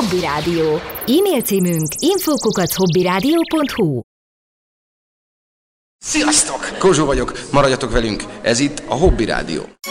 Hobby Rádió. E-mail címünk info@hobbyradio.hu. Sziasztok! Kozsó vagyok, maradjatok velünk, ez itt a Hobby Rádió.